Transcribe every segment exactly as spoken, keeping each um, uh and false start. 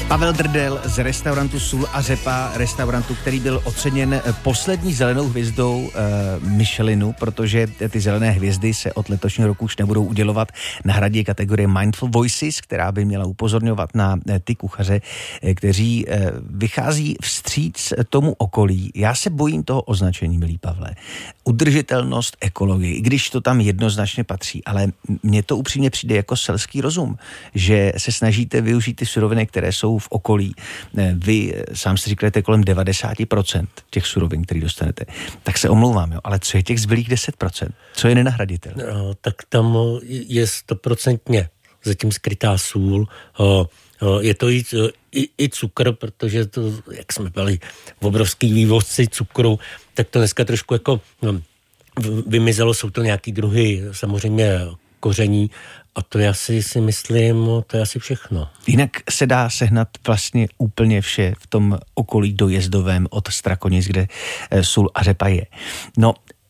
Pavel Drdel z restaurantu Sůl a řepa, restaurantu, který byl oceněn poslední zelenou hvězdou e, Michelinu, protože ty zelené hvězdy se od letošního roku už nebudou udělovat na hradě kategorie Mindful Voices, která by měla upozorňovat na e, ty kuchaře, e, kteří e, vychází vstříc tomu okolí. Já se bojím toho označení, milý Pavle. Udržitelnost, ekologii, i když to tam jednoznačně patří, ale mně to upřímně přijde jako selský rozum, že se snažíte využít ty suroviny, které jsou v okolí. Vy sám si říkáte kolem devadesát procent těch surovin, které dostanete. Tak se omlouvám, jo, ale co je těch zbylých deset procent? Co je nenahraditelné? No, tak tam je stoprocentně zatím skrytá sůl. Je to i, i, i cukr, protože to, jak jsme byli obrovský vývozci cukru, tak to dneska trošku jako no, vymizelo. Jsou to nějaký druhy samozřejmě koření, a to já si, si myslím, to je asi všechno. Jinak se dá sehnat vlastně úplně vše v tom okolí dojezdovém od Strakonic, kde sůl a řepa je. No,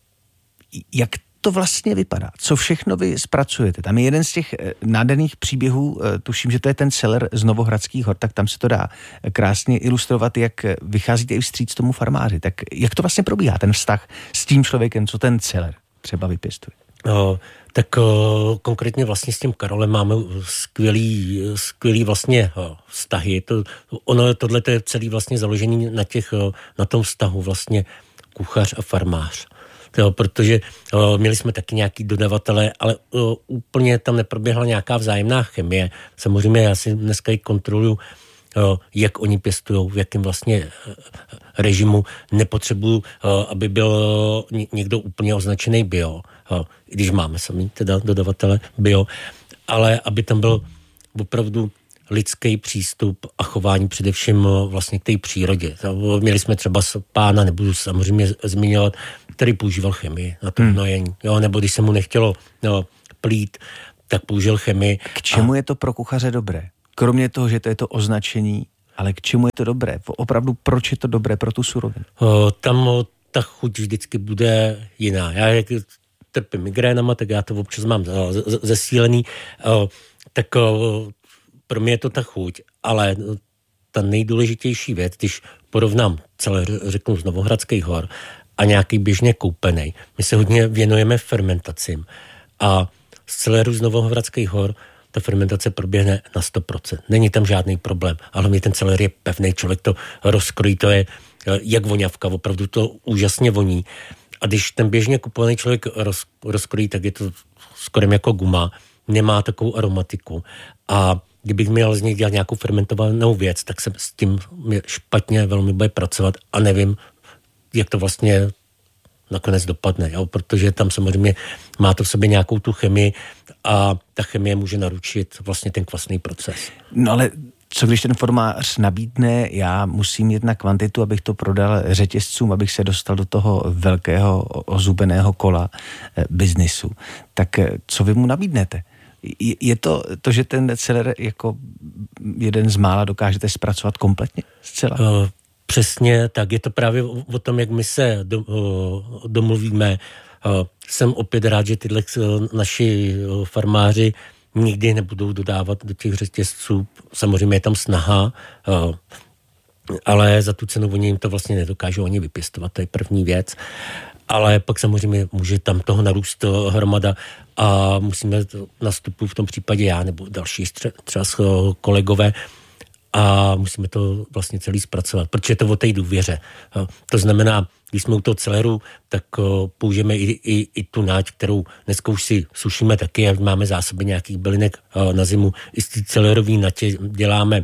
jak to vlastně vypadá? Co všechno vy zpracujete? Tam je jeden z těch nádherných příběhů, tuším, že to je ten celer z Novohradských hor, tak tam se to dá krásně ilustrovat, jak vycházíte i vstříc tomu farmáři. Tak jak to vlastně probíhá, ten vztah s tím člověkem, co ten celer třeba vypěstuje? No, tak o, konkrétně vlastně s tím Karolem máme skvělý, skvělý vlastně o, vztahy. To, ono, tohle je celý vlastně založení na, těch, o, na tom vztahu vlastně kuchař a farmář. To, protože o, měli jsme taky nějaký dodavatele, ale o, úplně tam neproběhla nějaká vzájemná chemie. Samozřejmě já si dneska i kontroluju, o, jak oni pěstujou, v jakém vlastně režimu. Nepotřebuju, o, aby byl někdo úplně označený bio, i když máme sami teda dodavatele bio, ale aby tam byl opravdu lidský přístup a chování především vlastně k té přírodě. Měli jsme třeba pána, nebudu samozřejmě zmiňovat, který používal chemii na to hnojení, jo, nebo když se mu nechtělo no, plít, tak použil chemii. K čemu a... je to pro kuchaře dobré? Kromě toho, že to je to označení, ale k čemu je to dobré? Opravdu, proč je to dobré pro tu surovinu? O, tam o, ta chuť vždycky bude jiná. Já jak trpím migrénama, tak já to občas mám zesílený, tak pro mě je to ta chuť, ale ta nejdůležitější věc, když porovnám celé, řeknu, z Novohradských hor a nějaký běžně koupenej, my se hodně věnujeme fermentacím a z celéru z Novohradských hor ta fermentace proběhne na sto procent. Není tam žádný problém, ale mě ten celér je pevný, člověk to rozkrojí, to je jak voňavka, opravdu to úžasně voní. A když ten běžně kupovaný člověk roz, rozkrojí, tak je to skoro jako guma, nemá takovou aromatiku. A kdybych měl z něj dělat nějakou fermentovanou věc, tak se s tím špatně velmi bude pracovat a nevím, jak to vlastně nakonec dopadne, jo? Protože tam samozřejmě má to v sobě nějakou tu chemii a ta chemie může naručit vlastně ten kvasný proces. No ale co když ten formář nabídne, já musím jít na kvantitu, abych to prodal řetězcům, abych se dostal do toho velkého ozubeného kola eh, biznisu. Tak eh, co vy mu nabídnete? Je, je to to, že ten celer jako jeden z mála dokážete zpracovat kompletně? Zcela? Uh, přesně, tak je to právě o, o tom, jak my se do, uh, domluvíme. Uh, jsem opět rád, že tyhle uh, naši uh, farmáři nikdy nebudou dodávat do těch řetězců. Samozřejmě je tam snaha, ale za tu cenu oni jim to vlastně nedokážou ani vypěstovat, to je první věc. Ale pak samozřejmě může tam toho narůst hromada a musíme nastupu v tom případě já nebo další třeba kolegové a musíme to vlastně celý zpracovat, protože je to o té důvěře. To znamená, když jsme u toho celeru, tak použijeme i, i, i tu náť, kterou dneska už si sušíme taky, a máme zásoby nějakých bylinek na zimu. I z té celerové natě děláme,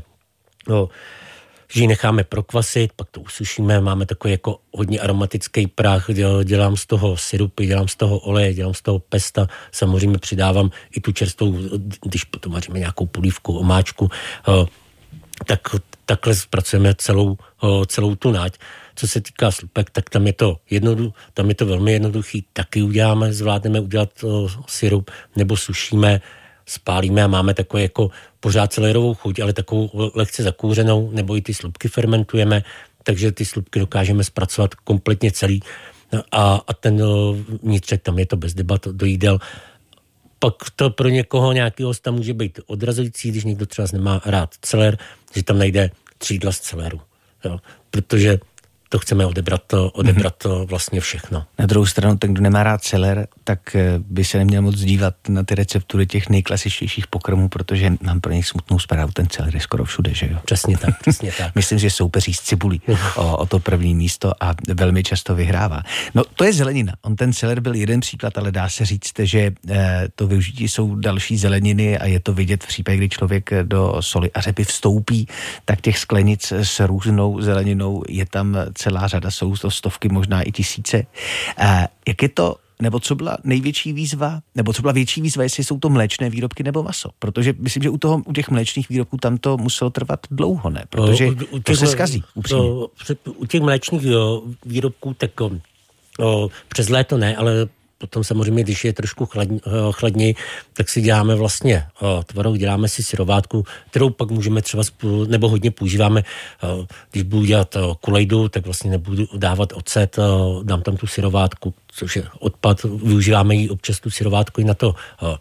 že ji necháme prokvasit, pak to usušíme, máme takový jako hodně aromatický prach, dělám z toho sirupy, dělám z toho oleje, dělám z toho pesta, samozřejmě přidávám i tu čerstvou, když potom vaříme nějakou polívku, omáčku, tak takhle zpracujeme celou, celou tu náť. Co se týká slupek, tak tam je to jednodu, tam je to velmi jednoduchý, taky uděláme, zvládneme udělat o, sirup, nebo sušíme, spálíme a máme takovou jako pořád celérovou chuť, ale takovou lehce zakouřenou, nebo i ty slupky fermentujeme, takže ty slupky dokážeme zpracovat kompletně celý a, a ten vnitřek, tam je to bez debat do jídel. pak to pro někoho nějakého hosta může být odrazující, když někdo třeba nemá rád celer, že tam najde třídla z celeru. Jo? Protože to chceme odebrat to, odebrat to vlastně všechno. Na druhou stranu, ten, kdo nemá rád celer, tak by se neměl moc dívat na ty receptury těch nejklasičtějších pokrmů, protože mám pro něj smutnou zprávu, ten celer je skoro všude, že jo? Přesně tak, přesně tak. Myslím, že soupeří s cibulí o, o to první místo a velmi často vyhrává. No, to je zelenina. On ten celer byl jeden příklad, ale dá se říct, že eh, to využití jsou další zeleniny a je to vidět v případě, kdy člověk do soli a řepy vstoupí, tak těch sklenic s různou zeleninou je tam celá řada, jsou to stovky, možná i tisíce. Eh, jak je to, nebo co byla největší výzva, nebo co byla větší výzva, jestli jsou to mléčné výrobky nebo maso? Protože myslím, že u toho, u těch mléčných výrobků tam to muselo trvat dlouho, ne? Protože u, u těch, to se zkazí, upřímně. U těch mléčných jo, výrobků tak o, přes léto ne, ale potom samozřejmě, když je trošku chladně, chladněji, tak si děláme vlastně o, tvaroh, děláme si syrovátku, kterou pak můžeme třeba, nebo hodně používáme, o, když budu dělat o, kulejdu, tak vlastně nebudu dávat ocet, o, dám tam tu syrovátku, což je odpad, využíváme ji občas tu syrovátku i na to o,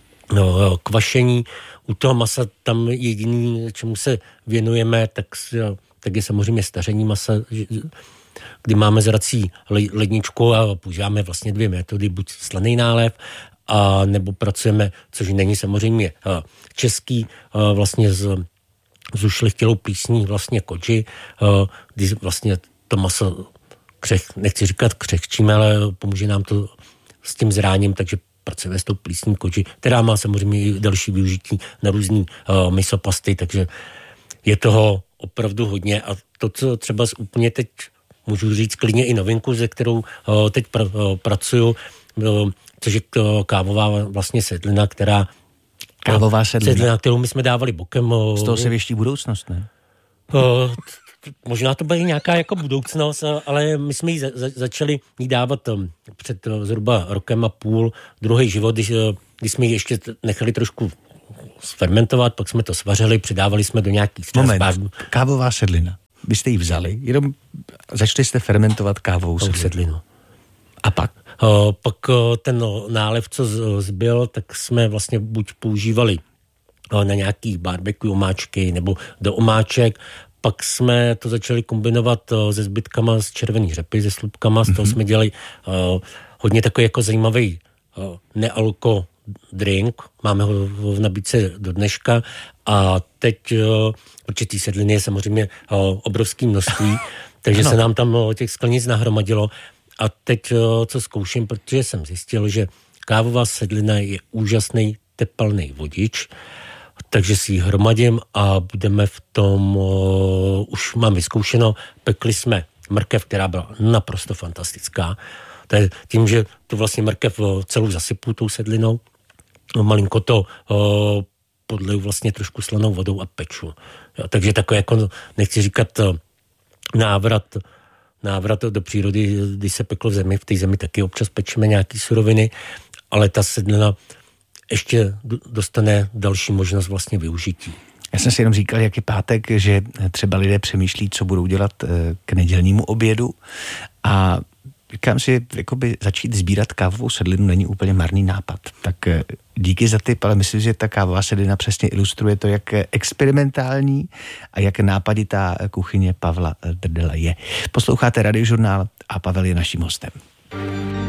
o, kvašení. U toho masa tam jediný, čemu se věnujeme, tak, tak je samozřejmě staření masa, kdy máme zrací ledničku a používáme vlastně dvě metody, buď slaný nálev, a nebo pracujeme, což není samozřejmě český, vlastně s, s ušlechtilou plísní vlastně kodži, kdy vlastně to maso, křech, nechci říkat křehčíme, ale pomůže nám to s tím zráním, takže pracujeme s tou plísní kodži, která má samozřejmě i další využití na různý misopasty, takže je toho opravdu hodně a to, co třeba úplně teď můžu říct klidně i novinku, ze kterou uh, teď pr- uh, pracuju, uh, což je uh, kávová vlastně sedlina, která... Kávová sedlina. Sedlina, kterou my jsme dávali bokem. Uh, Z toho se věští budoucnost, ne? Uh, možná to bude nějaká jako budoucnost, ale my jsme ji za- za- začali jí dávat um, před uh, zhruba rokem a půl, druhý život, když, uh, když jsme ji ještě nechali trošku sfermentovat, pak jsme to svařili, přidávali jsme do nějakých... Moment, kávová sedlina. Vy jste ji vzali, jenom začali jste fermentovat kávovou sedlinu. sedlinu. A pak? O, pak o, ten o, nálev, co z, zbyl, tak jsme vlastně buď používali o, na nějaký barbecue omáčky nebo do omáček, pak jsme to začali kombinovat o, se zbytkama z červený řepy, se slupkama, z toho mm-hmm. jsme dělali o, hodně takový jako zajímavý o, nealko drink, máme ho v nabídce do dneška a teď, protože té sedliny je samozřejmě obrovské množství, takže ano. se nám tam těch sklenic nahromadilo a teď, co zkouším, protože jsem zjistil, že kávová sedlina je úžasný tepelný vodič, takže si ji hromadím a budeme v tom, už mám vyzkoušeno, pekli jsme mrkev, která byla naprosto fantastická. To je tím, že tu vlastně mrkev celou zasypu tou sedlinou, malinko to o, podleju vlastně trošku slanou vodou a peču. Jo, takže takové jako, nechci říkat návrat, návrat do přírody, když se peklo v zemi, v té zemi taky občas pečeme nějaký suroviny, ale ta sedlina ještě dostane další možnost vlastně využití. Já jsem si jenom říkal, jak je pátek, že třeba lidé přemýšlí, co budou dělat k nedělnímu obědu a říkám si, jakoby začít sbírat kávovou sedlinu není úplně marný nápad. Tak díky za tip, ale myslím, že ta kávová sedlina přesně ilustruje to, jak experimentální a jak nápaditá kuchyně Pavla Drdela je. Posloucháte Radiožurnál a Pavel je naším hostem.